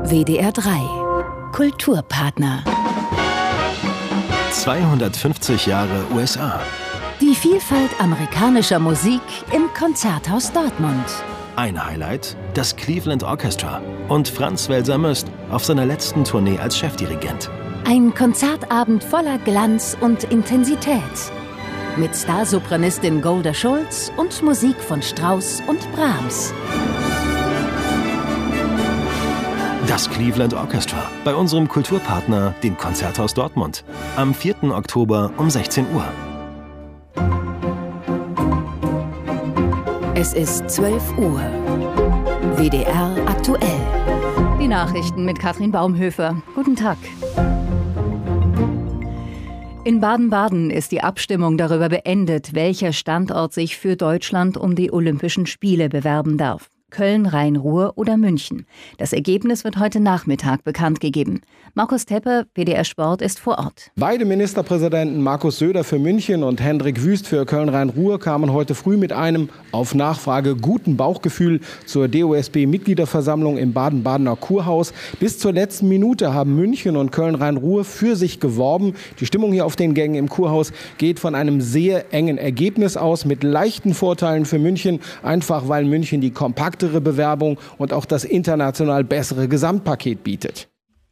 WDR 3 Kulturpartner 250 Jahre USA. Die Vielfalt amerikanischer Musik im Konzerthaus Dortmund. Ein Highlight, das Cleveland Orchestra und Franz Welser-Möst auf seiner letzten Tournee als Chefdirigent. Ein Konzertabend voller Glanz und Intensität. Mit Starsopranistin Golda Schulz und Musik von Strauss und Brahms. Das Cleveland Orchestra bei unserem Kulturpartner, dem Konzerthaus Dortmund. Am 4. Oktober um 16 Uhr. Es ist 12 Uhr. WDR aktuell. Die Nachrichten mit Katrin Baumhöfer. Guten Tag. In Baden-Baden ist die Abstimmung darüber beendet, welcher Standort sich für Deutschland um die Olympischen Spiele bewerben darf. Köln, Rhein-Ruhr oder München. Das Ergebnis wird heute Nachmittag bekannt gegeben. Markus Tepper, WDR Sport, ist vor Ort. Beide Ministerpräsidenten, Markus Söder für München und Hendrik Wüst für Köln-Rhein-Ruhr, kamen heute früh mit einem auf Nachfrage guten Bauchgefühl zur DOSB-Mitgliederversammlung im Baden-Badener Kurhaus. Bis zur letzten Minute haben München und Köln-Rhein-Ruhr für sich geworben. Die Stimmung hier auf den Gängen im Kurhaus geht von einem sehr engen Ergebnis aus, mit leichten Vorteilen für München, einfach weil München die kompakte Bewerbung und auch das international bessere Gesamtpaket bietet.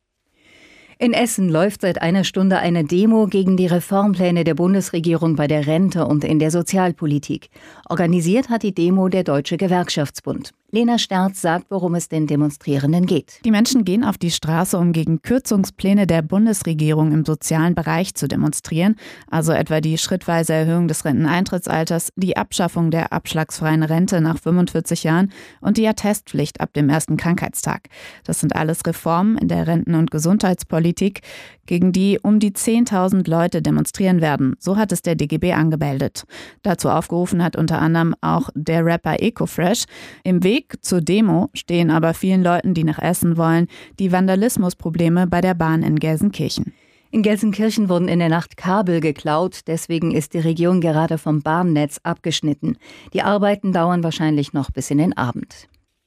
In Essen läuft seit einer Stunde eine Demo gegen die Reformpläne der Bundesregierung bei der Rente und in der Sozialpolitik. Organisiert hat die Demo der Deutsche Gewerkschaftsbund. Lena Sterz sagt, worum es den Demonstrierenden geht. Die Menschen gehen auf die Straße, um gegen Kürzungspläne der Bundesregierung im sozialen Bereich zu demonstrieren, also etwa die schrittweise Erhöhung des Renteneintrittsalters, die Abschaffung der abschlagsfreien Rente nach 45 Jahren und die Attestpflicht ab dem ersten Krankheitstag. Das sind alles Reformen in der Renten- und Gesundheitspolitik, gegen die um die 10.000 Leute demonstrieren werden. So hat es der DGB angemeldet. Dazu aufgerufen hat unter anderem auch der Rapper Ecofresh. Im Weg zur Demo stehen aber vielen Leuten, die nach Essen wollen, die Vandalismusprobleme bei der Bahn in Gelsenkirchen. In Gelsenkirchen wurden in der Nacht Kabel geklaut, deswegen ist die Region gerade vom Bahnnetz abgeschnitten. Die Arbeiten dauern wahrscheinlich noch bis in den Abend.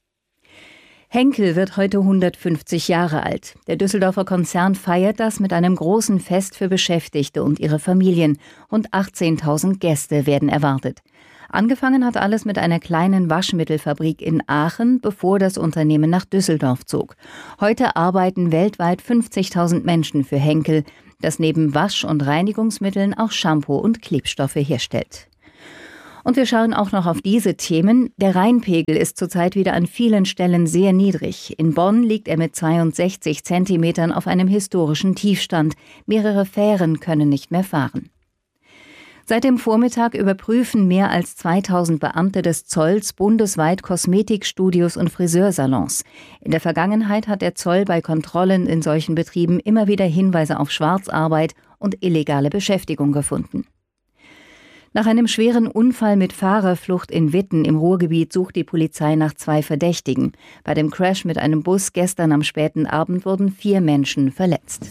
Henkel wird heute 150 Jahre alt. Der Düsseldorfer Konzern feiert das mit einem großen Fest für Beschäftigte und ihre Familien. Rund 18.000 Gäste werden erwartet. Angefangen hat alles mit einer kleinen Waschmittelfabrik in Aachen, bevor das Unternehmen nach Düsseldorf zog. Heute arbeiten weltweit 50.000 Menschen für Henkel, das neben Wasch- und Reinigungsmitteln auch Shampoo und Klebstoffe herstellt. Und wir schauen auch noch auf diese Themen. Der Rheinpegel ist zurzeit wieder an vielen Stellen sehr niedrig. In Bonn liegt er mit 62 Zentimetern auf einem historischen Tiefstand. Mehrere Fähren können nicht mehr fahren. Seit dem Vormittag überprüfen mehr als 2000 Beamte des Zolls bundesweit Kosmetikstudios und Friseursalons. In der Vergangenheit hat der Zoll bei Kontrollen in solchen Betrieben immer wieder Hinweise auf Schwarzarbeit und illegale Beschäftigung gefunden. Nach einem schweren Unfall mit Fahrerflucht in Witten im Ruhrgebiet sucht die Polizei nach 2 Verdächtigen. Bei dem Crash mit einem Bus gestern am späten Abend wurden 4 Menschen verletzt.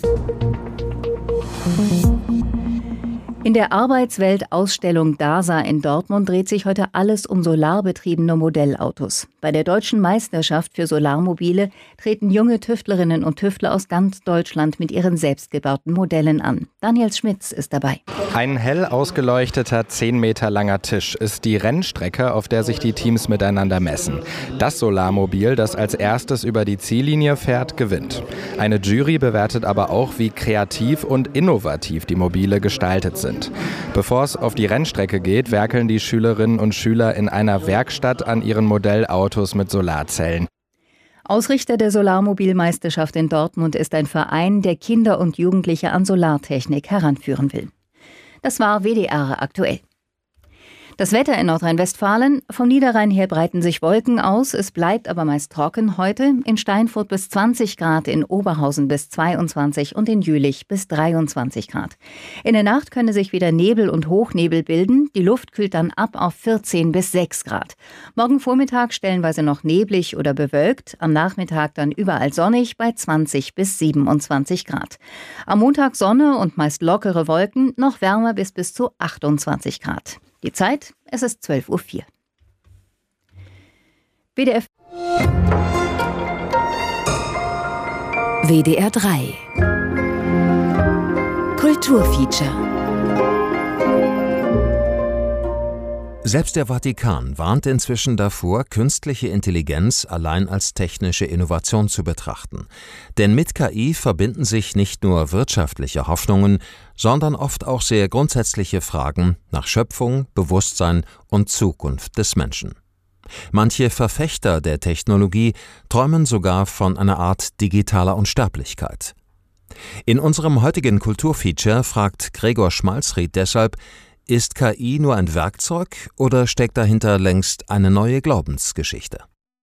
In der Arbeitswelt-Ausstellung DASA in Dortmund dreht sich heute alles um solarbetriebene Modellautos. Bei der Deutschen Meisterschaft für Solarmobile treten junge Tüftlerinnen und Tüftler aus ganz Deutschland mit ihren selbstgebauten Modellen an. Daniel Schmitz ist dabei. Ein hell ausgeleuchteter 10 Meter langer Tisch ist die Rennstrecke, auf der sich die Teams miteinander messen. Das Solarmobil, das als erstes über die Ziellinie fährt, gewinnt. Eine Jury bewertet aber auch, wie kreativ und innovativ die Mobile gestaltet sind. Bevor es auf die Rennstrecke geht, werkeln die Schülerinnen und Schüler in einer Werkstatt an ihren Modellautos mit Solarzellen. Ausrichter der Solarmobilmeisterschaft in Dortmund ist ein Verein, der Kinder und Jugendliche an Solartechnik heranführen will. Das war WDR aktuell. Das Wetter in Nordrhein-Westfalen: Vom Niederrhein her breiten sich Wolken aus, es bleibt aber meist trocken heute. In Steinfurt bis 20 Grad, in Oberhausen bis 22 und in Jülich bis 23 Grad. In der Nacht könne sich wieder Nebel und Hochnebel bilden, die Luft kühlt dann ab auf 14 bis 6 Grad. Morgen Vormittag stellenweise noch neblig oder bewölkt, am Nachmittag dann überall sonnig bei 20 bis 27 Grad. Am Montag Sonne und meist lockere Wolken, noch wärmer bis zu 28 Grad. Die Zeit, es ist 12:04 Uhr. WDR WDR 3 Kulturfeature. Selbst der Vatikan warnt inzwischen davor, künstliche Intelligenz allein als technische Innovation zu betrachten. Denn mit KI verbinden sich nicht nur wirtschaftliche Hoffnungen, sondern oft auch sehr grundsätzliche Fragen nach Schöpfung, Bewusstsein und Zukunft des Menschen. Manche Verfechter der Technologie träumen sogar von einer Art digitaler Unsterblichkeit. In unserem heutigen Kulturfeature fragt Gregor Schmalzried deshalb: Ist KI nur ein Werkzeug oder steckt dahinter längst eine neue Glaubensgeschichte?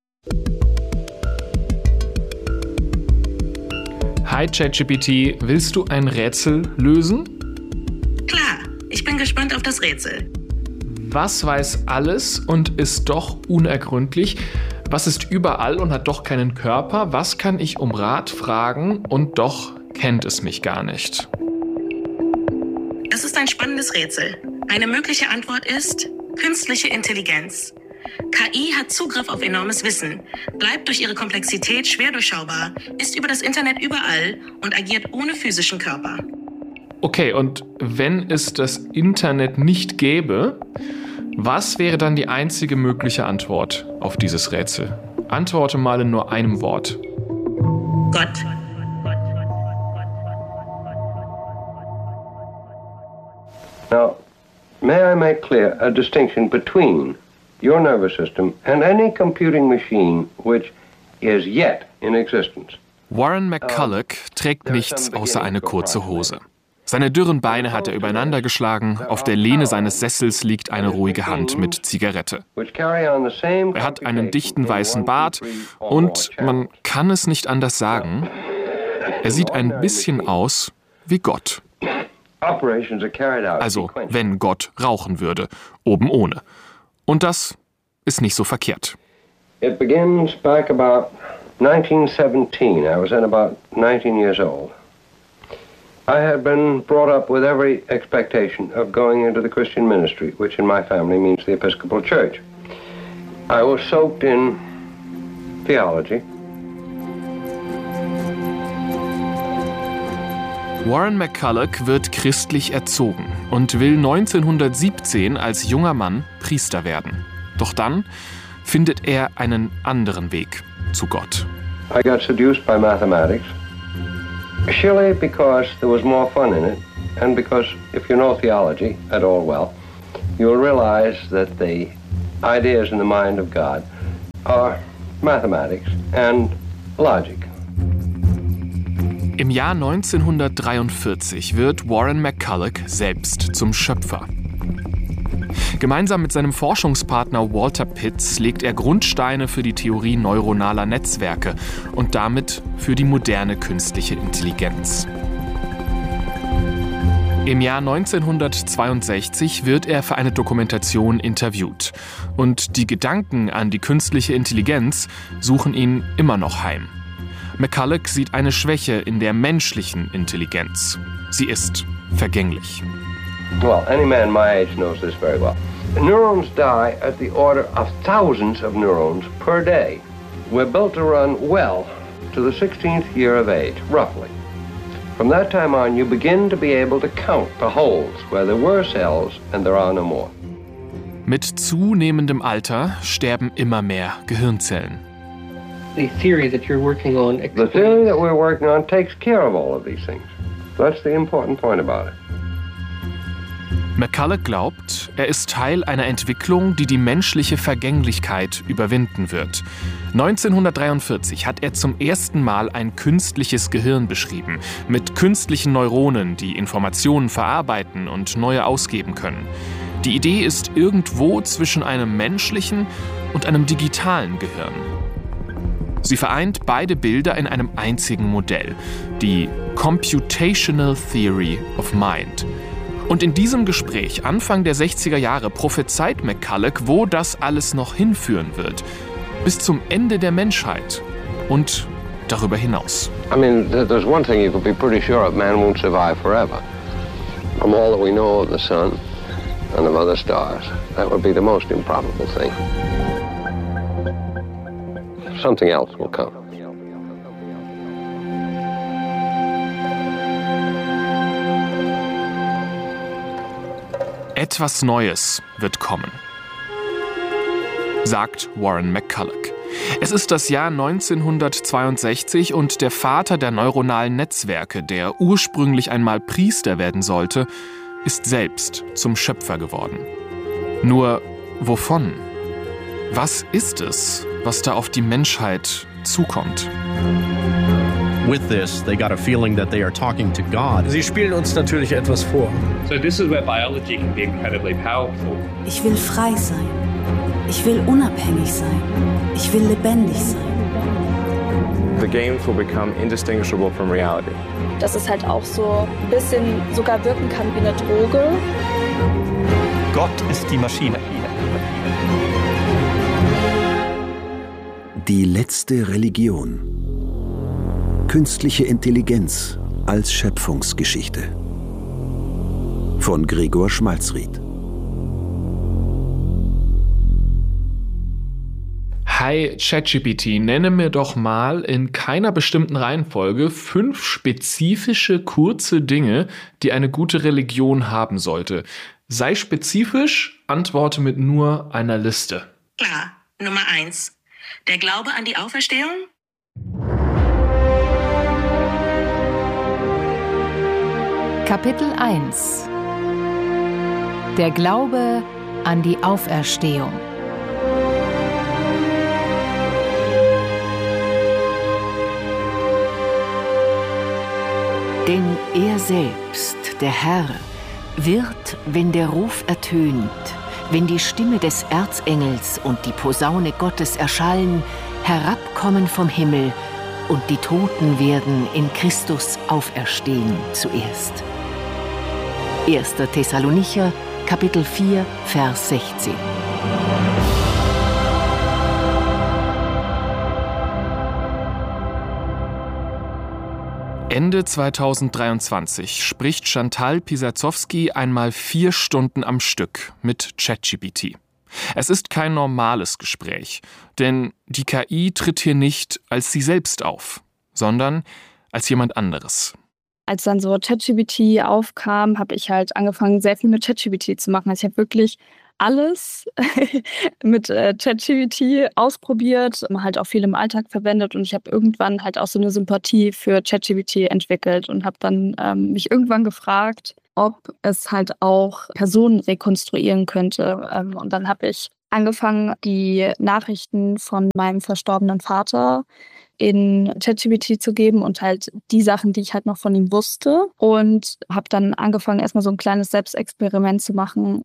Hi ChatGPT, willst du ein Rätsel lösen? Klar, ich bin gespannt auf das Rätsel. Was weiß alles und ist doch unergründlich? Was ist überall und hat doch keinen Körper? Was kann ich um Rat fragen und doch kennt es mich gar nicht? Das ist ein spannendes Rätsel. Eine mögliche Antwort ist künstliche Intelligenz. KI hat Zugriff auf enormes Wissen, bleibt durch ihre Komplexität schwer durchschaubar, ist über das Internet überall und agiert ohne physischen Körper. Okay, und wenn es das Internet nicht gäbe, was wäre dann die einzige mögliche Antwort auf dieses Rätsel? Antworte mal in nur einem Wort. Gott. Now, may I make clear a distinction between your nervous system and any computing machine which is yet in existence? Warren McCulloch trägt nichts außer eine kurze Hose. Seine dürren Beine hat er übereinander geschlagen, auf der Lehne seines Sessels liegt eine ruhige Hand mit Zigarette. Er hat einen dichten weißen Bart und man kann es nicht anders sagen, er sieht ein bisschen aus wie Gott. Also, wenn Gott rauchen würde, oben ohne. Und das ist nicht so verkehrt. It begins back about 1917. I was then about 19 years old. I had been brought up with every expectation of going into the Christian ministry, which in my family means the Episcopal Church. I was soaked in theology. Warren McCulloch wird christlich erzogen und will 1917 als junger Mann Priester werden. Doch dann findet er einen anderen Weg zu Gott. I got seduced by mathematics, surely because there was more fun in it, and because if you know theology at all well, you'll realize that the ideas in the mind of God are mathematics and logic. Im Jahr 1943 wird Warren McCulloch selbst zum Schöpfer. Gemeinsam mit seinem Forschungspartner Walter Pitts legt er Grundsteine für die Theorie neuronaler Netzwerke und damit für die moderne künstliche Intelligenz. Im Jahr 1962 wird er für eine Dokumentation interviewt. Und die Gedanken an die künstliche Intelligenz suchen ihn immer noch heim. McCulloch sieht eine Schwäche in der menschlichen Intelligenz. Sie ist vergänglich. Well, any man my age knows this very well. Neurons die at the order of thousands of neurons per day. We're built to run well to the 16th year of age, roughly. From that time on, you begin to be able to count the holes where there were cells and there are no more. Mit zunehmendem Alter sterben immer mehr Gehirnzellen. The theory that we're working on takes care of all of these things. That's the important point about it. McCulloch glaubt, er ist Teil einer Entwicklung, die die menschliche Vergänglichkeit überwinden wird. 1943 hat er zum ersten Mal ein künstliches Gehirn beschrieben, mit künstlichen Neuronen, die Informationen verarbeiten und neue ausgeben können. Die Idee ist irgendwo zwischen einem menschlichen und einem digitalen Gehirn. Sie vereint beide Bilder in einem einzigen Modell, die Computational Theory of Mind. Und in diesem Gespräch, Anfang der 60er Jahre, prophezeit McCulloch, wo das alles noch hinführen wird. Bis zum Ende der Menschheit und darüber hinaus. I mean, there's one thing you could be pretty sure of: man won't survive forever. From all that we know of the sun and of other stars, that would be the most improbable thing. Something else will come. Etwas Neues wird kommen, sagt Warren McCulloch. Es ist das Jahr 1962 und der Vater der neuronalen Netzwerke, der ursprünglich einmal Priester werden sollte, ist selbst zum Schöpfer geworden. Nur wovon? Was ist es, was da auf die Menschheit zukommt? With this, they got a feeling that they are talking to God. Sie spielen uns natürlich etwas vor. So this is where biology can be incredibly powerful. Ich will frei sein. Ich will unabhängig sein. Ich will lebendig sein. The games will become indistinguishable from reality. Dass es halt auch so ein bisschen sogar wirken kann wie eine Droge. Gott ist die Maschine. Die letzte Religion. Künstliche Intelligenz als Schöpfungsgeschichte. Von Gregor Schmalzried. Hi ChatGPT, nenne mir doch mal in keiner bestimmten Reihenfolge 5 spezifische, kurze Dinge, die eine gute Religion haben sollte. Sei spezifisch, antworte mit nur einer Liste. Klar, Nummer 1. Der Glaube an die Auferstehung? Kapitel 1. Der Glaube an die Auferstehung. Denn er selbst, der Herr, wird, wenn der Ruf ertönt, wenn die Stimme des Erzengels und die Posaune Gottes erschallen, herabkommen vom Himmel, und die Toten werden in Christus auferstehen zuerst. 1. Thessalonicher, Kapitel 4, Vers 16. Ende 2023 spricht Chantal Pisazowski einmal 4 Stunden am Stück mit ChatGPT. Es ist kein normales Gespräch, denn die KI tritt hier nicht als sie selbst auf, sondern als jemand anderes. Als dann so ChatGPT aufkam, habe ich halt angefangen, sehr viel mit ChatGPT zu machen. Also ich habe wirklich alles mit ChatGPT ausprobiert, halt auch viel im Alltag verwendet, und ich habe irgendwann halt auch so eine Sympathie für ChatGPT entwickelt und habe dann mich irgendwann gefragt, ob es halt auch Personen rekonstruieren könnte. Und dann habe ich angefangen, die Nachrichten von meinem verstorbenen Vater in ChatGPT zu geben und halt die Sachen, die ich halt noch von ihm wusste, und habe dann angefangen, erstmal so ein kleines Selbstexperiment zu machen.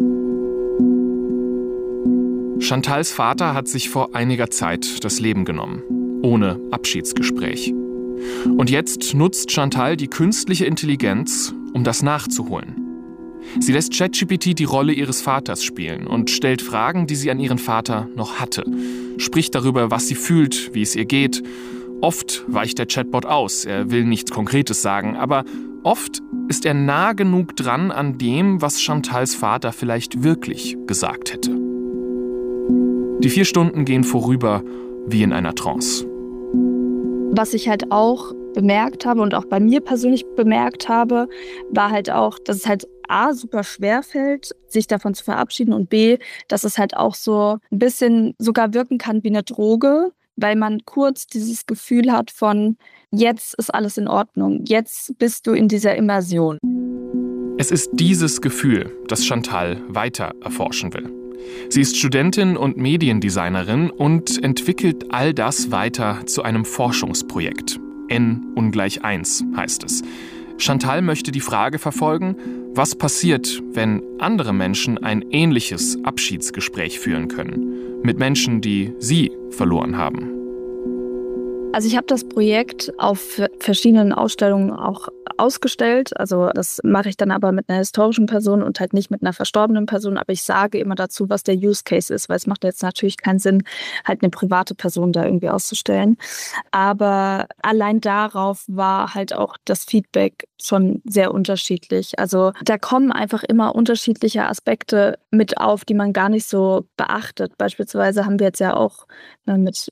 Chantals Vater hat sich vor einiger Zeit das Leben genommen, ohne Abschiedsgespräch. Und jetzt nutzt Chantal die künstliche Intelligenz, um das nachzuholen. Sie lässt ChatGPT die Rolle ihres Vaters spielen und stellt Fragen, die sie an ihren Vater noch hatte. Spricht darüber, was sie fühlt, wie es ihr geht. Oft weicht der Chatbot aus, er will nichts Konkretes sagen, aber oft ist er nah genug dran an dem, was Chantals Vater vielleicht wirklich gesagt hätte. Die 4 Stunden gehen vorüber wie in einer Trance. Was ich halt auch bemerkt habe und auch bei mir persönlich bemerkt habe, war halt auch, dass es halt A, super schwer fällt, sich davon zu verabschieden, und B, dass es halt auch so ein bisschen sogar wirken kann wie eine Droge, weil man kurz dieses Gefühl hat von, jetzt ist alles in Ordnung, jetzt bist du in dieser Immersion. Es ist dieses Gefühl, das Chantal weiter erforschen will. Sie ist Studentin und Mediendesignerin und entwickelt all das weiter zu einem Forschungsprojekt. N=1 heißt es. Chantal möchte die Frage verfolgen, was passiert, wenn andere Menschen ein ähnliches Abschiedsgespräch führen können, mit Menschen, die sie verloren haben. Also ich habe das Projekt auf verschiedenen Ausstellungen auch ausgestellt. Also das mache ich dann aber mit einer historischen Person und halt nicht mit einer verstorbenen Person. Aber ich sage immer dazu, was der Use Case ist, weil es macht jetzt natürlich keinen Sinn, halt eine private Person da irgendwie auszustellen. Aber allein darauf war halt auch das Feedback schon sehr unterschiedlich. Also da kommen einfach immer unterschiedliche Aspekte mit auf, die man gar nicht so beachtet. Beispielsweise haben wir jetzt ja auch mit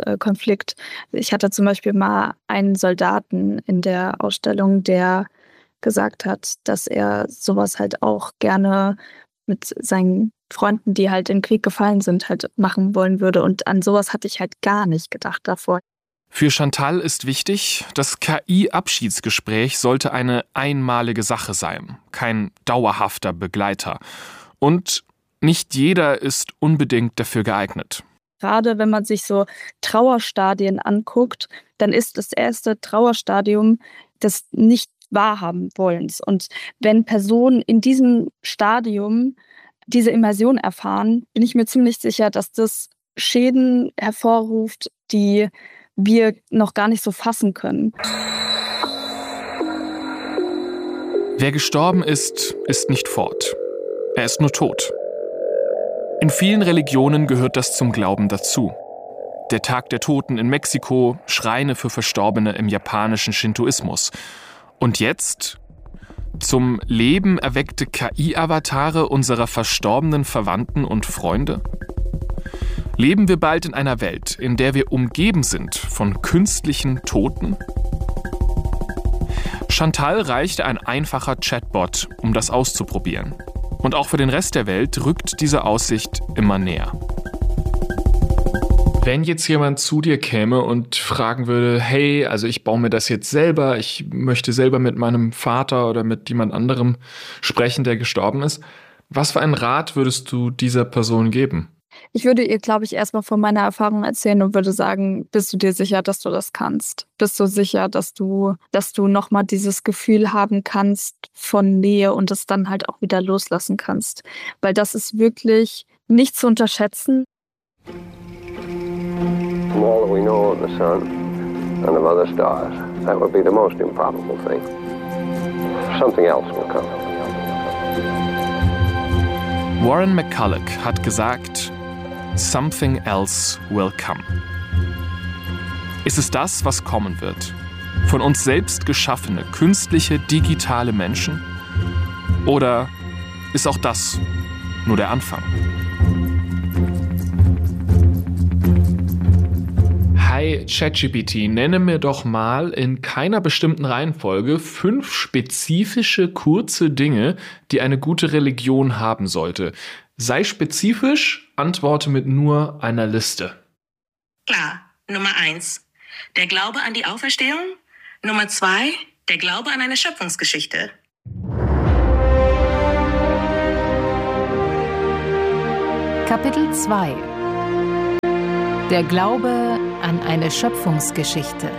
Ukraine-Russland-Konflikt. Ich hatte zum Beispiel mal einen Soldaten in der Ausstellung, der gesagt hat, dass er sowas halt auch gerne mit seinen Freunden, die halt im Krieg gefallen sind, halt machen wollen würde. Und an sowas hatte ich halt gar nicht gedacht davor. Für Chantal ist wichtig, das KI-Abschiedsgespräch sollte eine einmalige Sache sein, kein dauerhafter Begleiter. Und nicht jeder ist unbedingt dafür geeignet. Gerade wenn man sich so Trauerstadien anguckt, dann ist das erste Trauerstadium des Nicht-Wahrhaben-Wollens. Und wenn Personen in diesem Stadium diese Immersion erfahren, bin ich mir ziemlich sicher, dass das Schäden hervorruft, die wir noch gar nicht so fassen können. Wer gestorben ist, ist nicht fort. Er ist nur tot. In vielen Religionen gehört das zum Glauben dazu. Der Tag der Toten in Mexiko, Schreine für Verstorbene im japanischen Shintoismus. Und jetzt zum Leben erweckte KI-Avatare unserer verstorbenen Verwandten und Freunde? Leben wir bald in einer Welt, in der wir umgeben sind von künstlichen Toten? Chantal reichte ein einfacher Chatbot, um das auszuprobieren. Und auch für den Rest der Welt rückt diese Aussicht immer näher. Wenn jetzt jemand zu dir käme und fragen würde, hey, also ich baue mir das jetzt selber, ich möchte selber mit meinem Vater oder mit jemand anderem sprechen, der gestorben ist, was für einen Rat würdest du dieser Person geben? Ich würde ihr, glaube ich, erstmal von meiner Erfahrung erzählen und würde sagen, bist du dir sicher, dass du das kannst? Bist du sicher, dass du nochmal dieses Gefühl haben kannst von Nähe und es dann halt auch wieder loslassen kannst? Weil das ist wirklich nicht zu unterschätzen. From all that we know of the sun and of other stars, that would be the most improbable thing. Something else will come. Warren McCulloch hat gesagt, something else will come. Ist es das, was kommen wird? Von uns selbst geschaffene, künstliche, digitale Menschen? Oder ist auch das nur der Anfang? Hi ChatGPT, nenne mir doch mal in keiner bestimmten Reihenfolge 5 spezifische, kurze Dinge, die eine gute Religion haben sollte. Sei spezifisch, antworte mit nur einer Liste. Klar, Nummer 1, der Glaube an die Auferstehung. Nummer 2, der Glaube an eine Schöpfungsgeschichte. Kapitel 2: Der Glaube an eine Schöpfungsgeschichte.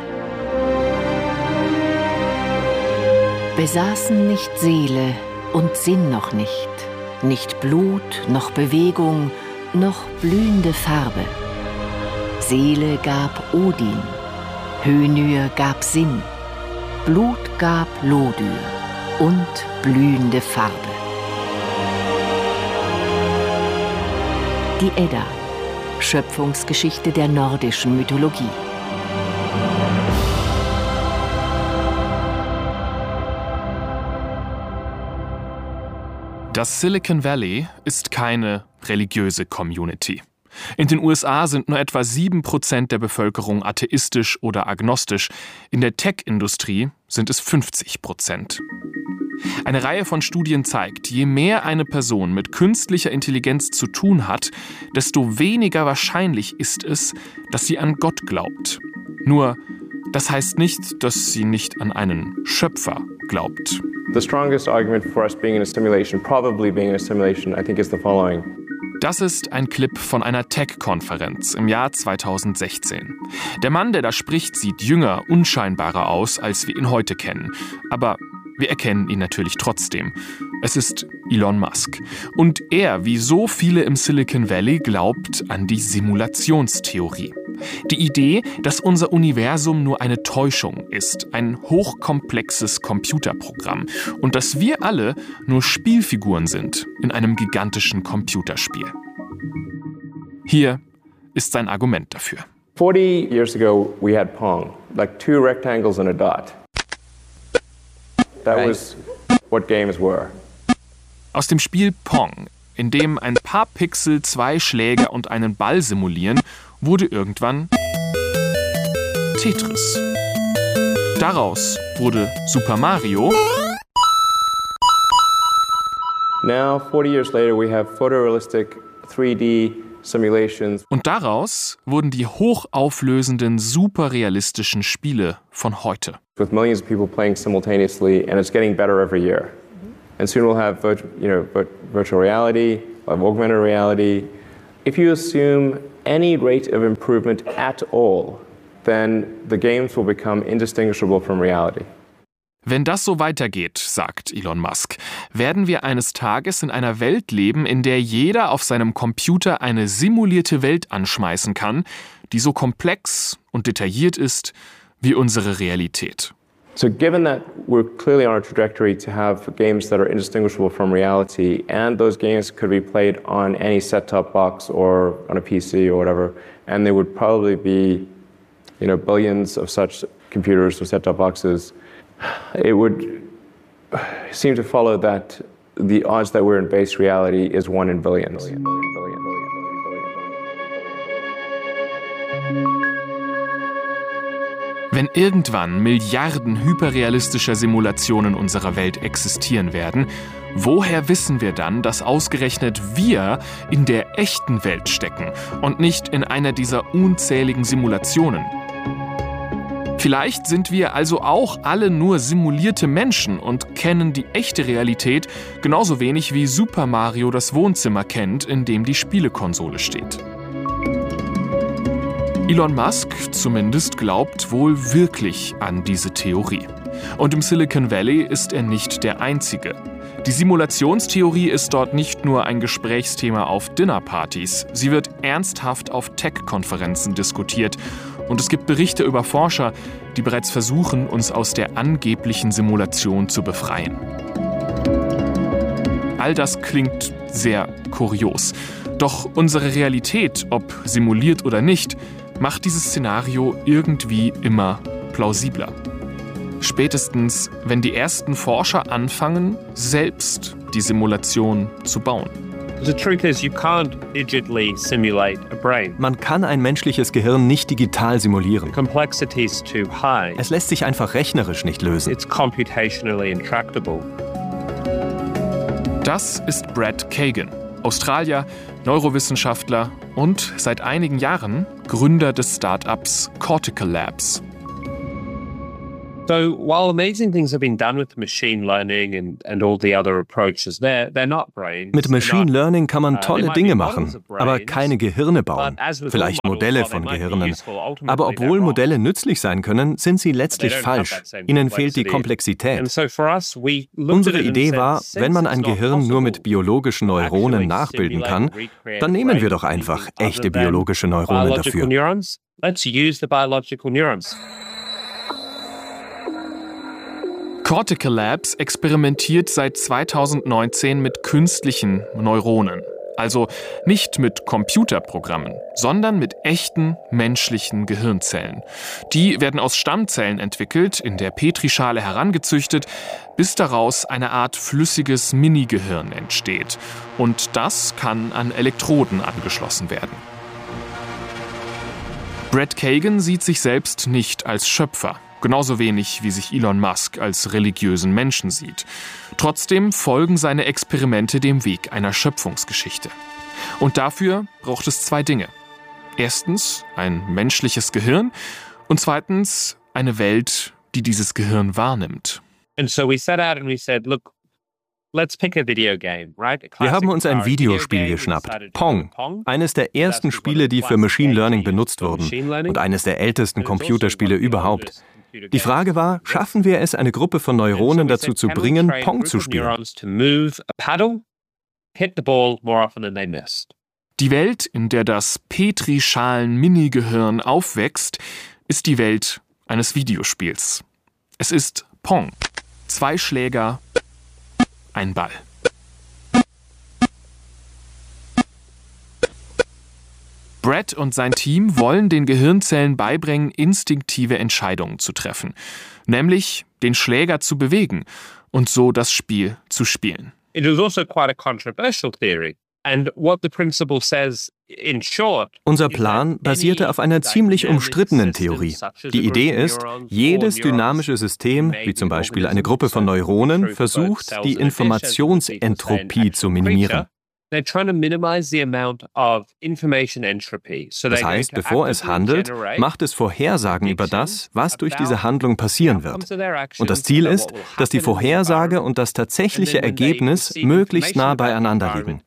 Besaßen nicht Seele und Sinn noch nicht, nicht Blut, noch Bewegung, noch blühende Farbe. Seele gab Odin, Hönür gab Sinn, Blut gab Lodyr und blühende Farbe. Die Edda, Schöpfungsgeschichte der nordischen Mythologie. Das Silicon Valley ist keine religiöse Community. In den USA sind nur etwa 7% der Bevölkerung atheistisch oder agnostisch. In der Tech-Industrie sind es 50%. Eine Reihe von Studien zeigt, je mehr eine Person mit künstlicher Intelligenz zu tun hat, desto weniger wahrscheinlich ist es, dass sie an Gott glaubt. Nur, das heißt nicht, dass sie nicht an einen Schöpfer glaubt. The strongest argument for us being in a simulation, probably being in a simulation, I think is the following. Das ist ein Clip von einer Tech-Konferenz im Jahr 2016. Der Mann, der da spricht, sieht jünger, unscheinbarer aus, als wir ihn heute kennen. Aber wir erkennen ihn natürlich trotzdem. Es ist Elon Musk. Und er, wie so viele im Silicon Valley, glaubt an die Simulationstheorie. Die Idee, dass unser Universum nur eine Täuschung ist, ein hochkomplexes Computerprogramm und dass wir alle nur Spielfiguren sind in einem gigantischen Computerspiel. Hier ist sein Argument dafür. 40 years ago, we had Pong, like 2 rectangles and a dot. That was what games were. Aus dem Spiel Pong, in dem ein paar Pixel 2 Schläger und einen Ball simulieren, wurde irgendwann Tetris. Daraus wurde Super Mario Now, 40 years later, we have photorealistic 3D simulations. Und daraus wurden die hochauflösenden, superrealistischen Spiele von heute. With millions of people playing simultaneously, and it's getting better every year. And soon we'll have virtual reality, augmented reality. If you assume any rate of improvement at all, then the games will become indistinguishable from reality. Wenn das so weitergeht, sagt Elon Musk, werden wir eines Tages in einer Welt leben, in der jeder auf seinem Computer eine simulierte Welt anschmeißen kann, die so komplex und detailliert ist wie unsere Realität. So given that we're clearly on a trajectory to have games that are indistinguishable from reality, and those games could be played on any set-top box or on a PC or whatever, and there would probably be, billions of such computers or set-top boxes, it would seem to follow that the odds that we're in base reality is 1 in billions. Wenn irgendwann Milliarden hyperrealistischer Simulationen unserer Welt existieren werden, woher wissen wir dann, dass ausgerechnet wir in der echten Welt stecken und nicht in einer dieser unzähligen Simulationen? Vielleicht sind wir also auch alle nur simulierte Menschen und kennen die echte Realität genauso wenig wie Super Mario das Wohnzimmer kennt, in dem die Spielekonsole steht. Elon Musk zumindest glaubt wohl wirklich an diese Theorie. Und im Silicon Valley ist er nicht der Einzige. Die Simulationstheorie ist dort nicht nur ein Gesprächsthema auf Dinnerpartys, sie wird ernsthaft auf Tech-Konferenzen diskutiert. Und es gibt Berichte über Forscher, die bereits versuchen, uns aus der angeblichen Simulation zu befreien. All das klingt sehr kurios. Doch unsere Realität, ob simuliert oder nicht, macht dieses Szenario irgendwie immer plausibler. Spätestens, wenn die ersten Forscher anfangen, selbst die Simulation zu bauen. The truth is, you can't digitally simulate a brain. Man kann ein menschliches Gehirn nicht digital simulieren. The complexity is too high. Es lässt sich einfach rechnerisch nicht lösen. It's computationally intractable. Das ist Brett Kagan, Australier, Neurowissenschaftler und seit einigen Jahren Gründer des Startups Cortical Labs. So while amazing things have been done with machine learning and all the other approaches, they're not brains. Mit Machine Learning kann man tolle Dinge machen, aber keine Gehirne bauen. Vielleicht Modelle von Gehirnen. Aber obwohl Modelle nützlich sein können, sind sie letztlich falsch. Ihnen fehlt die Komplexität. Unsere Idee war, wenn man ein Gehirn nur mit biologischen Neuronen nachbilden kann, dann nehmen wir doch einfach echte biologische Neuronen dafür. Let's use the biological neurons. Cortical Labs experimentiert seit 2019 mit künstlichen Neuronen. Also nicht mit Computerprogrammen, sondern mit echten menschlichen Gehirnzellen. Die werden aus Stammzellen entwickelt, in der Petrischale herangezüchtet, bis daraus eine Art flüssiges Mini-Gehirn entsteht. Und das kann an Elektroden angeschlossen werden. Brett Kagan sieht sich selbst nicht als Schöpfer. Genauso wenig, wie sich Elon Musk als religiösen Menschen sieht. Trotzdem folgen seine Experimente dem Weg einer Schöpfungsgeschichte. Und dafür braucht es 2 Dinge. Erstens ein menschliches Gehirn und zweitens eine Welt, die dieses Gehirn wahrnimmt. And so we set out and we said, look, let's pick a video game, right? Wir haben uns ein Videospiel geschnappt, Pong, eines der ersten Spiele, die für Machine Learning benutzt wurden und eines der ältesten Computerspiele überhaupt. Die Frage war, schaffen wir es, eine Gruppe von Neuronen dazu zu bringen, Pong zu spielen? Die Welt, in der das Petrischalen-Mini-Gehirn aufwächst, ist die Welt eines Videospiels. Es ist Pong. 2 Schläger, ein Ball. Brett und sein Team wollen den Gehirnzellen beibringen, instinktive Entscheidungen zu treffen, nämlich den Schläger zu bewegen und so das Spiel zu spielen. It was also quite a controversial theory. Unser Plan basierte auf einer ziemlich umstrittenen Theorie. Die Idee ist, jedes dynamische System, wie zum Beispiel eine Gruppe von Neuronen, versucht, die Informationsentropie zu minimieren. Das heißt, bevor es handelt, macht es Vorhersagen über das, was durch diese Handlung passieren wird. Und das Ziel ist, dass die Vorhersage und das tatsächliche Ergebnis möglichst nah beieinander liegen.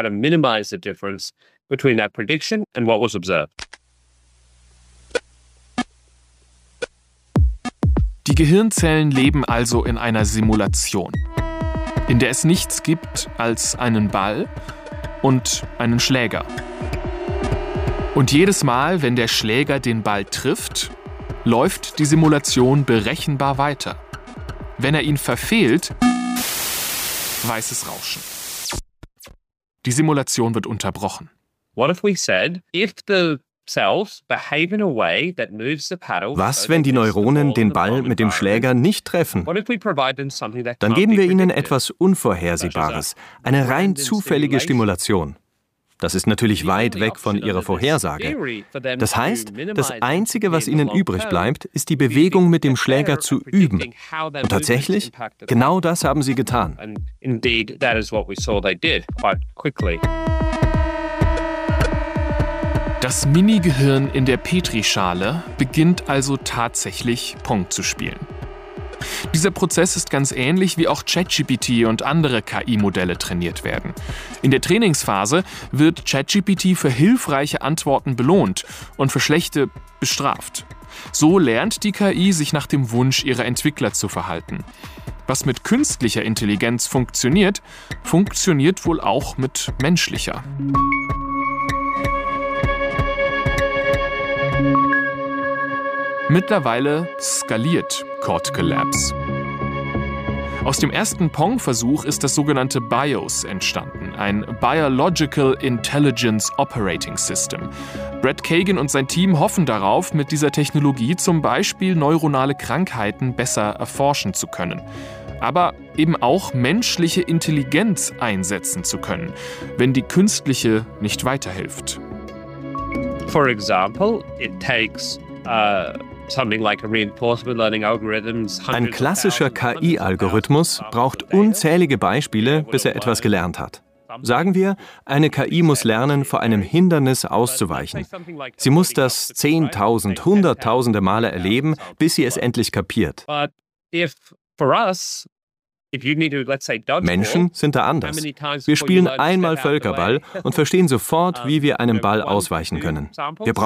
Die Gehirnzellen leben also in einer Simulation, in der es nichts gibt als einen Ball und einen Schläger. Und jedes Mal, wenn der Schläger den Ball trifft, läuft die Simulation berechenbar weiter. Wenn er ihn verfehlt, weißes Rauschen. Die Simulation wird unterbrochen. Was, wenn die Neuronen den Ball mit dem Schläger nicht treffen? Dann geben wir ihnen etwas Unvorhersehbares, eine rein zufällige Stimulation. Das ist natürlich weit weg von ihrer Vorhersage. Das heißt, das Einzige, was ihnen übrig bleibt, ist die Bewegung mit dem Schläger zu üben. Und tatsächlich, genau das haben sie getan. Das Mini-Gehirn in der Petrischale beginnt also tatsächlich Pong zu spielen. Dieser Prozess ist ganz ähnlich, wie auch ChatGPT und andere KI-Modelle trainiert werden. In der Trainingsphase wird ChatGPT für hilfreiche Antworten belohnt und für schlechte bestraft. So lernt die KI, sich nach dem Wunsch ihrer Entwickler zu verhalten. Was mit künstlicher Intelligenz funktioniert, funktioniert wohl auch mit menschlicher. Mittlerweile skaliert Cortical Labs. Aus dem ersten Pong-Versuch ist das sogenannte BIOS entstanden, ein Biological Intelligence Operating System. Brad Kagan und sein Team hoffen darauf, mit dieser Technologie zum Beispiel neuronale Krankheiten besser erforschen zu können. Aber eben auch menschliche Intelligenz einsetzen zu können, wenn die künstliche nicht weiterhilft. For example, it takes Ein klassischer KI-Algorithmus braucht unzählige Beispiele, bis er etwas gelernt hat. Sagen wir, eine KI muss lernen, vor einem Hindernis auszuweichen. Sie muss das 10.000, hunderttausende Male erleben, bis sie es endlich kapiert. Menschen sind da anders. Wir spielen einmal Völkerball und verstehen sofort, wie wir einem Ball ausweichen können. Wir brauchen